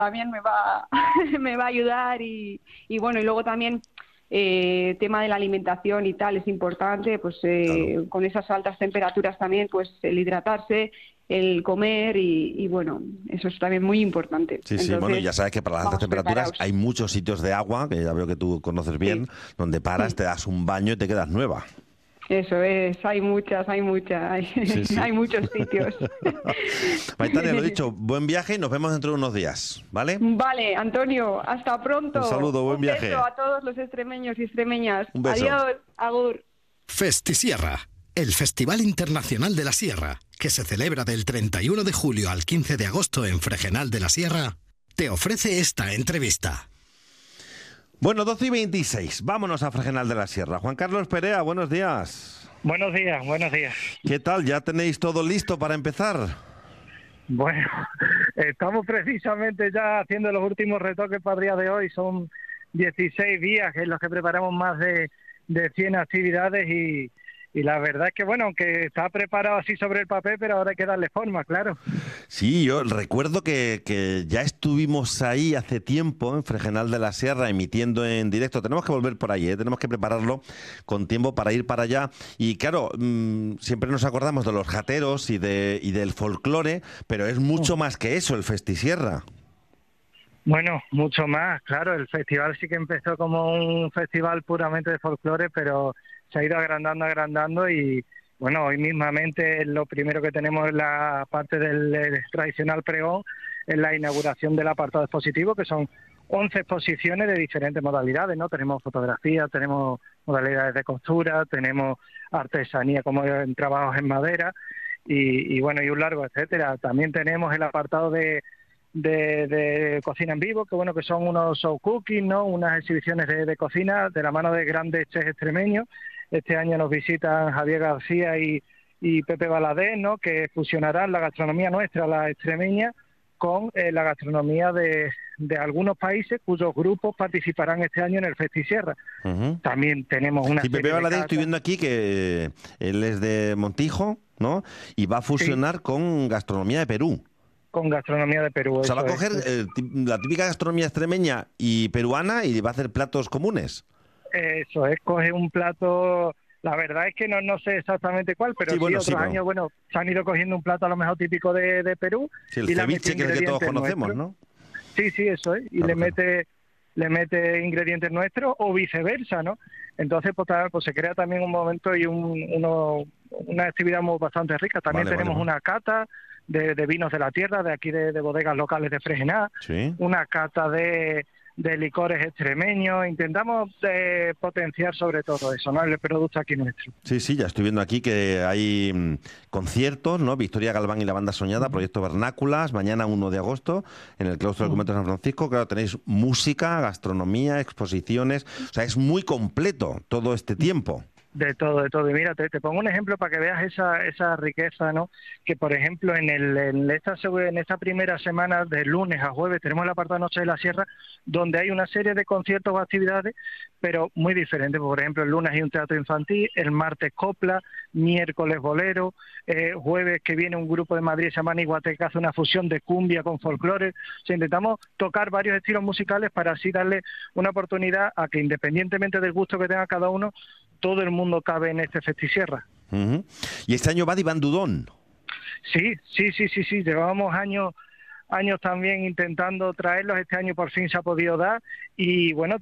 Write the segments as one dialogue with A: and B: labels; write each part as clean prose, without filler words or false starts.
A: también me va, me va a ayudar y bueno, y luego también tema de la alimentación y tal es importante, pues
B: Claro.
A: con esas altas temperaturas también, pues el hidratarse, el comer y bueno, eso es también muy importante.
B: Sí, sí, bueno, y
A: Entonces,
B: ya sabes que para las altas
A: vamos
B: temperaturas
A: preparados.
B: hay muchos sitios de agua, que ya veo que tú conoces bien,
A: Sí.
B: donde paras,
A: Mm.
B: te das un baño y te quedas nueva.
A: Eso es, hay muchas,
B: Sí, sí.
A: hay muchos sitios.
B: Maitane, lo dicho, buen viaje y nos vemos dentro de unos días, ¿vale?
A: Vale, Antonio, hasta
B: Un
A: pronto.
B: saludo, buen
A: Un beso
B: viaje.
A: a todos los extremeños y extremeñas.
B: Un beso.
A: Adiós, agur.
C: Festisierra, el Festival Internacional de la Sierra, que se celebra del 31 de julio al 15 de agosto en Fregenal de la Sierra, te ofrece esta entrevista.
B: Bueno, 12:26, vámonos a Fregenal de la Sierra. Juan Carlos Perea, buenos días.
D: Buenos días, buenos días.
B: ¿Qué tal? ¿Ya tenéis todo listo para empezar?
D: Bueno, estamos precisamente ya haciendo los últimos retoques para el día de hoy. Son 16 días en los que preparamos más de 100 actividades y la verdad es que, bueno, aunque está preparado así sobre el papel, pero ahora hay que darle forma, claro.
B: Sí, yo recuerdo que ya estuvimos ahí hace tiempo en Fregenal de la Sierra emitiendo en directo. Tenemos que volver por ahí, ¿eh? Tenemos que prepararlo con tiempo para ir para allá. Y claro, siempre nos acordamos de los jateros y del folclore, pero es mucho más que eso, el Festisierra.
D: Bueno, mucho más, claro. El festival sí que empezó como un festival puramente de folclore, pero se ha ido agrandando y bueno, hoy mismamente lo primero que tenemos es la parte del tradicional pregón, es la inauguración del apartado expositivo, que son 11 exposiciones de diferentes modalidades, ¿no? Tenemos fotografía, tenemos modalidades de costura, tenemos artesanía como en trabajos en madera y bueno, y un largo etcétera. También tenemos el apartado de cocina en vivo, que bueno, que son unos show cooking, ¿no? Unas exhibiciones de cocina de la mano de grandes chefs extremeños. Este año nos visitan Javier García y Pepe Valadez, ¿no? Que fusionarán la gastronomía nuestra, la extremeña, con la gastronomía de algunos países cuyos grupos participarán este año en el Festisierra.
B: Ujú.
D: También tenemos una
B: Sí, Pepe
D: serie de
B: Valadez, estoy
D: cartas.
B: viendo aquí que él es de Montijo, ¿no? Y va a
D: Sí,
B: fusionar con gastronomía de Perú.
D: con gastronomía de Perú,
B: O sea, va a
D: eso es.
B: coger la típica gastronomía extremeña y peruana y va a hacer platos comunes.
D: Eso es, coge un plato, la verdad es que no sé exactamente cuál, pero
B: Sí,
D: sí,
B: bueno, sí,
D: otros
B: pero
D: años, bueno, se han ido cogiendo un plato a lo mejor típico de Perú
B: sí, el
D: y le ha metido
B: ceviche, que es el que todos
D: ingredientes
B: conocemos,
D: nuestros.
B: ¿no?
D: Sí, sí, eso es, y
B: Claro, claro.
D: le mete ingredientes nuestros o viceversa, ¿no? Entonces, pues se crea también un momento y una actividad muy bastante rica. También
B: Vale, vale,
D: tenemos
B: vale.
D: una cata de vinos de la tierra, de aquí de bodegas locales de Fregená,
B: Sí.
D: una cata de licores extremeños. Intentamos potenciar sobre todo eso, ¿no? El producto aquí nuestro.
B: Sí, sí, ya estoy viendo aquí que hay conciertos, ¿no? Victoria Galván y la Banda Soñada,
D: Ujú,
B: Proyecto Vernáculas, mañana 1 de agosto, en el Claustro del
D: ujú.
B: Convento de San Francisco. Claro, tenéis música, gastronomía, exposiciones. O sea, es muy completo todo este tiempo.
D: De todo, de todo. Y mira, te pongo un ejemplo para que veas esa riqueza, ¿no? Que, por ejemplo, en esta primera semana, de lunes a jueves, tenemos el apartado Noche de la Sierra, donde hay una serie de conciertos o actividades, pero muy diferentes. Por ejemplo, el lunes hay un teatro infantil, el martes copla, miércoles bolero, jueves que viene un grupo de Madrid, se llama Iguate, que hace una fusión de cumbia con folclore. O sea, intentamos tocar varios estilos musicales para así darle una oportunidad a que, independientemente del gusto que tenga cada uno, todo el mundo cabe en este Festisierra.
B: Ujú. Y este año va de Iván Dudón.
D: Sí. Llevábamos años también intentando traerlos. Este año por fin se ha podido dar. Y bueno,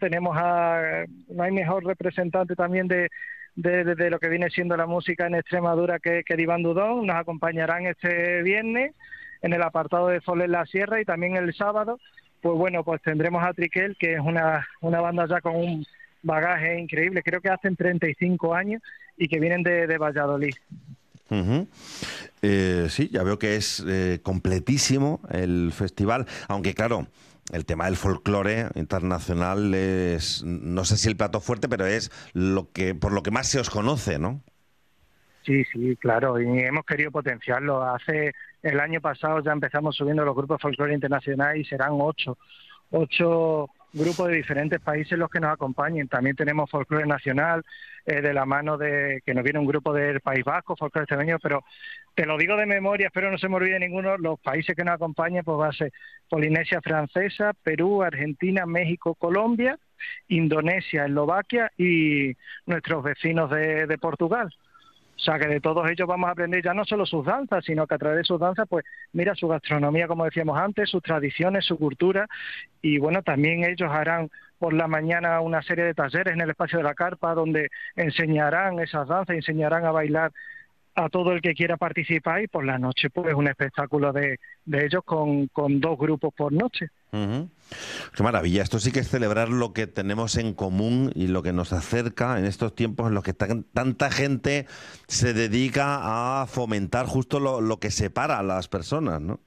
D: no hay mejor representante también de lo que viene siendo la música en Extremadura que Iván Dudón. Nos acompañarán este viernes en el apartado de Sol en la Sierra y también el sábado. Pues bueno, pues tendremos a Triquel, que es una banda ya con un bagaje increíble, creo que hacen 35 años y que vienen de Valladolid.
B: Ujú. Sí, ya veo que es completísimo el festival, aunque claro, el tema del folclore internacional es, no sé si el plato fuerte, pero es por lo que más se os conoce, ¿no?
D: Sí, claro, y hemos querido potenciarlo. El año pasado ya empezamos subiendo los grupos folclore internacional y serán ocho grupos de diferentes países los que nos acompañen. También tenemos folclore nacional, de la mano de que nos viene un grupo del País Vasco, folclore extremeño, pero te lo digo de memoria, espero no se me olvide ninguno. Los países que nos acompañan pues va a ser Polinesia Francesa, Perú, Argentina, México, Colombia, Indonesia, Eslovaquia y nuestros vecinos de Portugal. O sea, que de todos ellos vamos a aprender ya no solo sus danzas, sino que a través de sus danzas, pues mira, su gastronomía, como decíamos antes, sus tradiciones, su cultura, y bueno, también ellos harán por la mañana una serie de talleres en el espacio de la carpa donde enseñarán esas danzas, enseñarán a bailar a todo el que quiera participar, y por la noche pues un espectáculo de ellos con 2 grupos por noche.
B: Ujú. Qué maravilla, esto sí que es celebrar lo que tenemos en común y lo que nos acerca en estos tiempos en los que tanta gente se dedica a fomentar justo lo que separa a las personas, ¿no?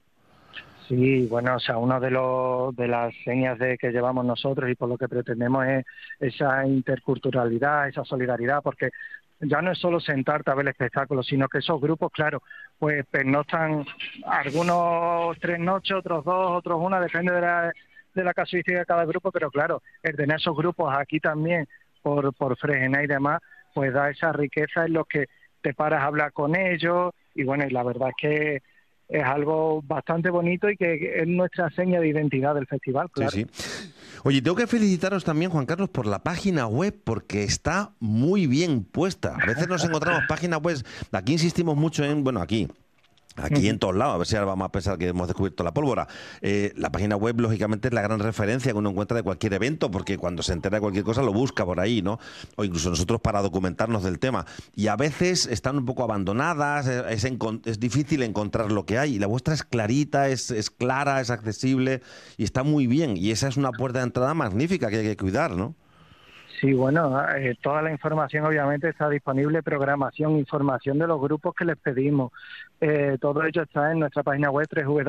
D: Sí, bueno, o sea, uno de las señas que llevamos nosotros y por lo que pretendemos es esa interculturalidad, esa solidaridad, porque ya no es solo sentarte a ver el espectáculo, sino que esos grupos, claro, pues pernoctan algunos 3 noches, otros 2, otros 1, depende de la casuística de cada grupo, pero claro, el tener esos grupos aquí también por Fregenal y demás, pues da esa riqueza en lo que te paras a hablar con ellos, y bueno, y la verdad es que es algo bastante bonito y que es nuestra seña de identidad del festival, claro.
B: Sí, sí. Oye, tengo que felicitaros también, Juan Carlos, por la página web, porque está muy bien puesta. A veces nos encontramos páginas web, aquí insistimos mucho en, bueno, aquí en todos lados, a ver si ahora vamos a pensar que hemos descubierto la pólvora. La página web, lógicamente, es la gran referencia que uno encuentra de cualquier evento, porque cuando se entera de cualquier cosa lo busca por ahí, ¿no? O incluso nosotros para documentarnos del tema. Y a veces están un poco abandonadas, es difícil encontrar lo que hay. Y la vuestra es clarita, es clara, es accesible y está muy bien. Y esa es una puerta de entrada magnífica que hay que cuidar, ¿no?
D: Sí, bueno, toda la información obviamente está disponible, programación, información de los grupos que les pedimos. Todo ello está en nuestra página web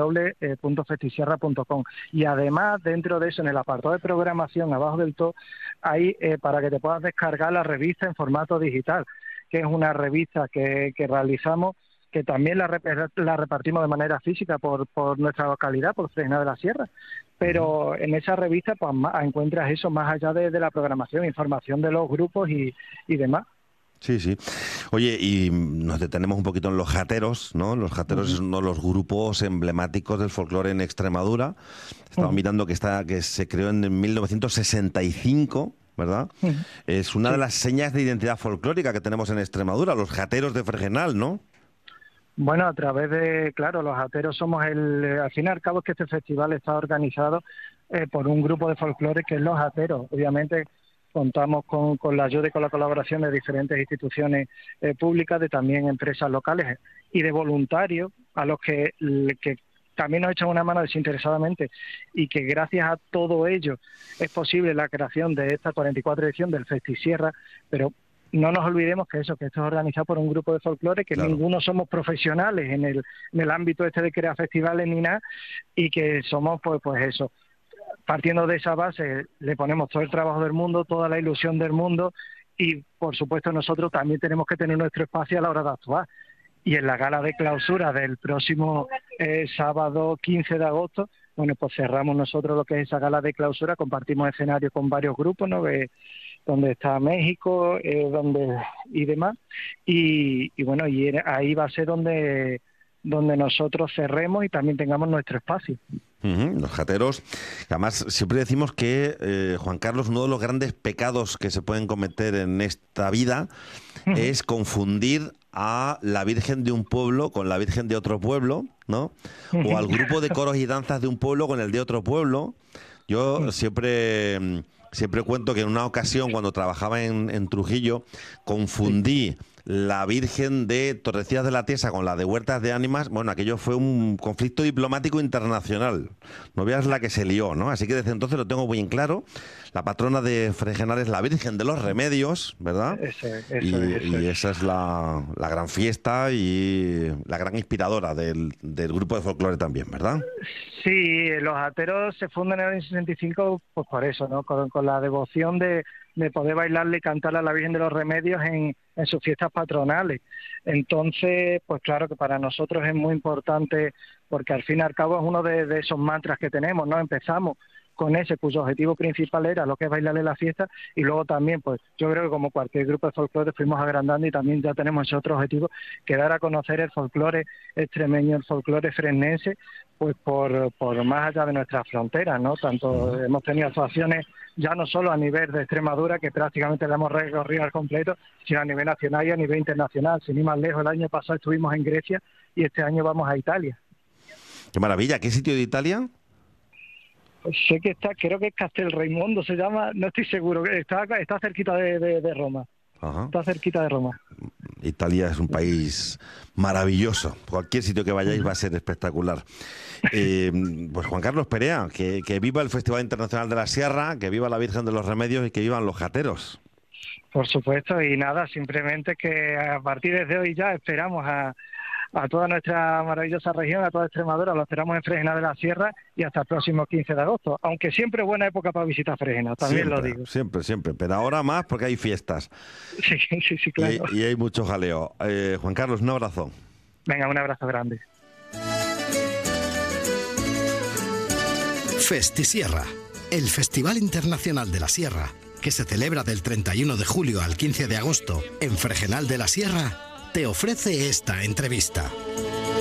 D: www.festisierra.com. Y además, dentro de eso, en el apartado de programación, abajo del todo, hay para que te puedas descargar la revista en formato digital, que es una revista que realizamos, que también la repartimos de manera física por nuestra localidad, por Fregenal de la Sierra. Pero en esa revista pues encuentras eso más allá de la programación, información de los grupos y demás.
B: Sí, sí. Oye, y nos detenemos un poquito en los jateros, ¿no? Los jateros es uno de los grupos emblemáticos del folclore en Extremadura. Estaba mirando que se creó en 1965, ¿verdad? Es una de las señas de identidad folclórica que tenemos en Extremadura, los jateros de Fregenal, ¿no?
D: Bueno, a través de, claro, los jateros somos al fin y al cabo es que este festival está organizado por un grupo de folclore que es los jateros. Obviamente contamos con la ayuda y con la colaboración de diferentes instituciones públicas, de también empresas locales y de voluntarios a los que también nos echan una mano desinteresadamente, y que gracias a todo ello es posible la creación de esta 44 edición del Festisierra, pero no nos olvidemos que esto es organizado por un grupo de folclore, que claro, ninguno somos profesionales en el ámbito de crear festivales ni nada, y que somos pues eso, partiendo de esa base le ponemos todo el trabajo del mundo, toda la ilusión del mundo, y por supuesto nosotros también tenemos que tener nuestro espacio a la hora de actuar. Y en la gala de clausura del próximo sábado 15 de agosto, bueno, pues cerramos nosotros lo que es esa gala de clausura, compartimos escenario con varios grupos, ¿no? Donde está México, y demás, y bueno, y ahí va a ser donde nosotros cerremos y también tengamos nuestro espacio.
B: Los jateros, además siempre decimos que, Juan Carlos, uno de los grandes pecados que se pueden cometer en esta vida es confundir a la Virgen de un pueblo con la Virgen de otro pueblo, ¿no? O al grupo de coros y danzas de un pueblo con el de otro pueblo. Yo siempre cuento que en una ocasión, cuando trabajaba en Trujillo, confundí la Virgen de Torrecillas de la Tiesa con la de Huertas de Ánimas. Bueno, aquello fue un conflicto diplomático internacional. No veas la que se lió, ¿no? Así que desde entonces lo tengo muy en claro. La patrona de Fregenal es la Virgen de los Remedios, ¿verdad? Y esa es la gran fiesta y la gran inspiradora del grupo de folclore también, ¿verdad?
D: Sí, los jateros se fundan en el año 65 pues por eso, ¿no? Con la devoción de poder bailarle y cantarle a la Virgen de los Remedios en sus fiestas patronales. Entonces, pues claro que para nosotros es muy importante, porque al fin y al cabo es uno de esos mantras que tenemos, ¿no? Empezamos con ese cuyo objetivo principal era lo que es bailarle la fiesta, y luego también, pues yo creo que como cualquier grupo de folclore fuimos agrandando y también ya tenemos ese otro objetivo, que dar a conocer el folclore extremeño, el folclore fresnense, pues por más allá de nuestras fronteras, ¿no? Tanto hemos tenido actuaciones ya no solo a nivel de Extremadura, que prácticamente la hemos recorrido al completo, sino a nivel nacional y a nivel internacional. Sin ir más lejos, el año pasado estuvimos en Grecia y este año vamos a Italia.
B: ¡Qué maravilla! ¿Qué sitio de Italia?
D: Pues sé que está, creo que es Castelraimondo se llama, no estoy seguro, está cerquita de Roma.
B: Ajá.
D: Está cerquita de Roma.
B: Italia es un país maravilloso. Cualquier sitio que vayáis va a ser espectacular. Pues Juan Carlos Perea, que viva el Festival Internacional de la Sierra, que viva la Virgen de los Remedios y que vivan los jateros.
D: Por supuesto, y nada, simplemente que a partir de hoy ya esperamos a toda nuestra maravillosa región, a toda Extremadura, lo esperamos en Fregenal de la Sierra y hasta el próximo 15 de agosto, aunque siempre es buena época para visitar Fregenal, también
B: siempre,
D: lo digo.
B: Siempre, pero ahora más porque hay fiestas.
D: Sí, claro.
B: Y hay mucho jaleo. Juan Carlos, un abrazo.
D: Venga, un abrazo grande.
C: Festisierra, el Festival Internacional de la Sierra, que se celebra del 31 de julio al 15 de agosto en Fregenal de la Sierra, te ofrece esta entrevista.